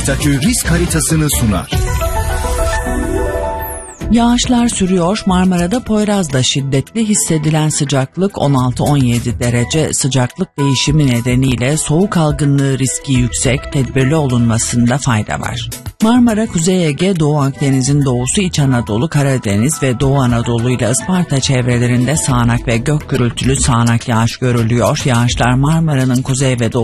Afet Akü risk haritasını sunar. Yağışlar sürüyor. Marmara'da Poyraz'da şiddetli hissedilen sıcaklık 16-17 derece. Sıcaklık değişimi nedeniyle soğuk algınlığı riski yüksek, tedbirli olunmasında fayda var. Marmara, Kuzey Ege, Doğu Akdeniz'in doğusu, İç Anadolu, Karadeniz ve Doğu Anadolu ile Isparta çevrelerinde sağanak ve gök gürültülü sağanak yağış görülüyor. Yağışlar Marmara'nın kuzey ve doğu